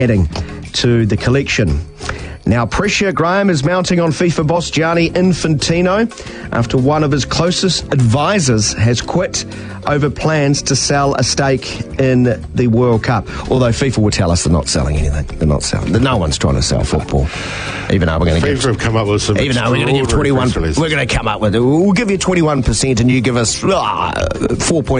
adding to the collection. Now, pressure, Graham, is mounting on FIFA boss Gianni Infantino after one of his closest advisors has quit over plans to sell a stake in the World Cup. Although FIFA will tell us they're not selling anything. They're not selling. No one's trying to sell football. Even though we're going to FIFA have come up with some. Even though we're going to give 21. We're going to come up with. We'll give you 21%, and you give us 4.